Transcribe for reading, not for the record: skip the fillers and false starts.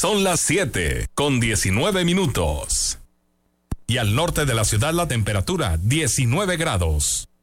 Son las 7:19. Y al norte de la ciudad la temperatura 19 grados.